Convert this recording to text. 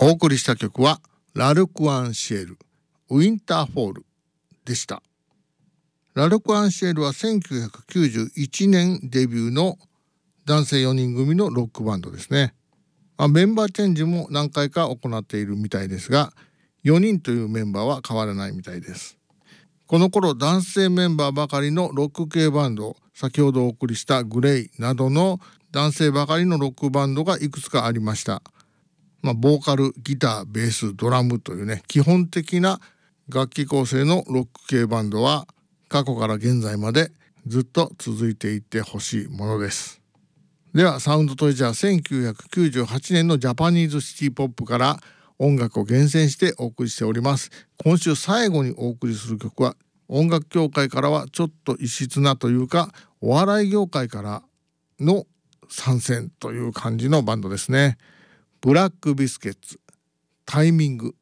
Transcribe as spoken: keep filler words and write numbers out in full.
お送りした曲はラルク・アンシエルウィンターフォールでした。ラルク・アンシエルはせんきゅうひゃくきゅうじゅういちねんデビューの男性よにん組のロックバンドですね。まあ、メンバーチェンジも何回か行っているみたいですが、よにんというメンバーは変わらないみたいです。この頃男性メンバーばかりのロック系バンド、先ほどお送りしたグレイなどの男性ばかりのロックバンドがいくつかありました。まあ、ボーカル、ギター、ベース、ドラムというね、基本的な楽器構成のロック系バンドは過去から現在までずっと続いていってほしいものです。ではサウンドトレジャーせんきゅうひゃくきゅうじゅうはちねんのジャパニーズシティポップから音楽を厳選してお送りしております。今週最後にお送りする曲は音楽業界からはちょっと異質なというか、お笑い業界からの参戦という感じのバンドですね。ブラックビスケッツ、タイミング。